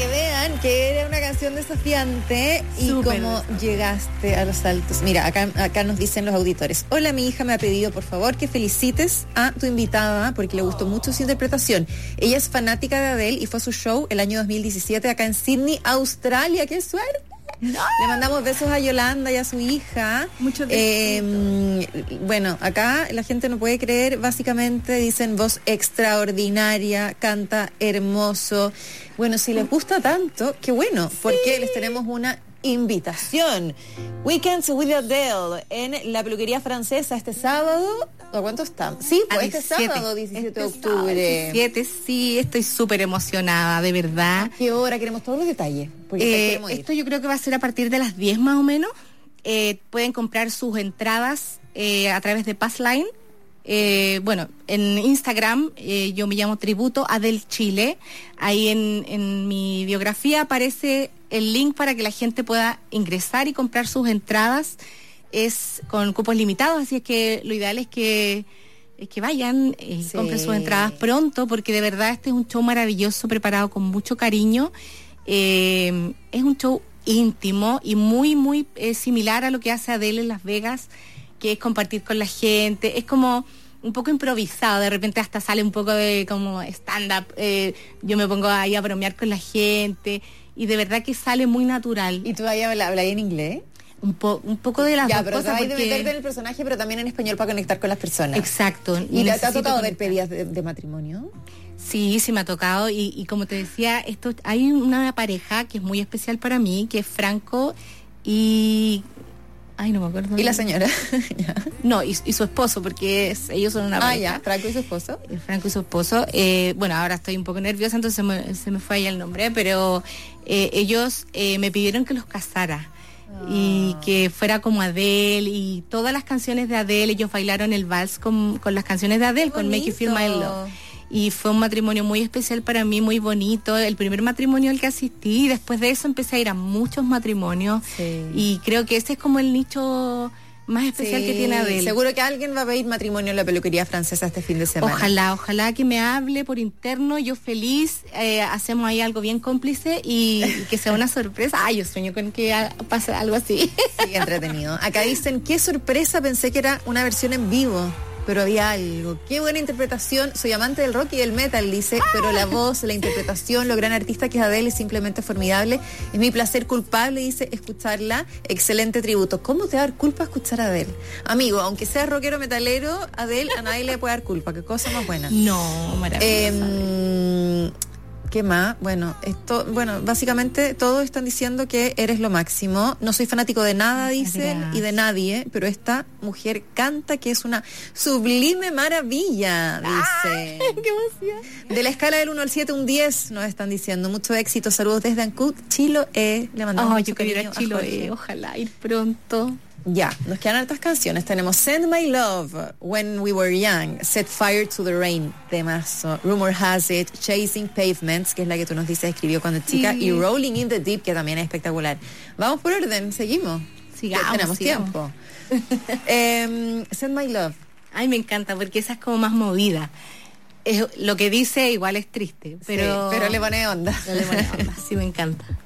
que vean que era una canción desafiante y Súper cómo desafiante. llegaste a los altos. Mira, acá nos dicen los auditores. Hola, mi hija me ha pedido, por favor, que felicites a tu invitada porque le gustó mucho su interpretación. Ella es fanática de Adele y fue a su show el año 2017 acá en Sydney, Australia. ¡Qué suerte! No. Le mandamos besos a Yolanda y a su hija. Muchos besitos. Bueno, acá la gente no puede creer, básicamente dicen voz extraordinaria, canta hermoso. Bueno, si les gusta tanto, qué bueno, porque les tenemos una invitación. Weekends with Adele en la peluquería francesa este sábado. ¿A cuánto está? Sí, pues este sábado, 17 de octubre. 17, sí, estoy súper emocionada, de verdad. ¿Qué hora? Queremos todos los detalles. Porque queremos ir. Esto yo creo que va a ser a partir de las 10 más o menos. Pueden comprar sus entradas a través de Passline. Bueno, en Instagram yo me llamo Tributo Adele Chile. Ahí en mi biografía aparece el link para que la gente pueda ingresar y comprar sus entradas. Es con cupos limitados, así es que lo ideal es que vayan y compren sus entradas pronto, porque de verdad este es un show maravilloso, preparado con mucho cariño. Es un show íntimo y muy, muy similar a lo que hace Adele en Las Vegas, que es compartir con la gente. Es como un poco improvisado, de repente hasta sale un poco de como stand-up. Yo me pongo ahí a bromear con la gente y de verdad que sale muy natural. ¿Y tú ahí hablas en inglés? Un poco de las dos pero cosas. hay de meterte en el personaje, pero también en español para conectar con las personas. Exacto. ¿Y te ha tocado ver pedidas de matrimonio? Sí, me ha tocado. Y como te decía, hay una pareja que es muy especial para mí, que es Franco y... Ay, no me acuerdo. ¿Y la señora? No, y su esposo, porque ellos son una pareja. Franco y su esposo. Franco y su esposo. Bueno, ahora estoy un poco nerviosa, entonces se me fue ahí el nombre, pero ellos me pidieron que los casara. Y que fuera como Adele y todas las canciones de Adele. Ellos bailaron el vals con las canciones de Adele, con Make You Feel My Love. Y fue un matrimonio muy especial para mí, muy bonito, el primer matrimonio al que asistí. Y después de eso empecé a ir a muchos matrimonios. Y creo que ese es como el nicho más especial que tiene Adele. Seguro que alguien va a pedir matrimonio en la peluquería francesa este fin de semana. Ojalá que me hable por interno, yo feliz, hacemos ahí algo bien cómplice y que sea una sorpresa. Ay, yo sueño con que pase algo así. Sí, entretenido. Acá dicen, qué sorpresa, pensé que era una versión en vivo, pero había algo. Qué buena interpretación. Soy amante del rock y del metal, dice, pero la voz, la interpretación, lo gran artista que es Adele es simplemente formidable. Es mi placer culpable, dice, escucharla. Excelente tributo. ¿Cómo te va a dar culpa escuchar a Adele? Amigo, aunque seas rockero metalero, Adele a nadie le puede dar culpa. Qué cosa más buena. No, maravillosa. ¿Qué más? Bueno, básicamente todos están diciendo que eres lo máximo. No soy fanático de nada, dicen, Gracias. y de nadie, pero esta mujer canta que es una sublime maravilla, dice. ¡Qué emoción! De la escala del 1 al 7, un 10, nos están diciendo. Mucho éxito, saludos desde Ancud, Chiloé. Le mandamos mucho yo quiero ir cariño a Chiloé, ojalá ir pronto. Ya, nos quedan hartas canciones. Tenemos Send My Love, When We Were Young, Set Fire to the Rain, temazo, Rumor Has It, Chasing Pavements, que es la que tú nos dices escribió cuando chica, y Rolling in the Deep, que también es espectacular. Vamos por orden, seguimos. Sigamos, tenemos tiempo. Send My Love. Ay, me encanta, porque esa es como más movida. Lo que dice igual es triste, pero... Sí, pero le pone onda. Sí, me encanta.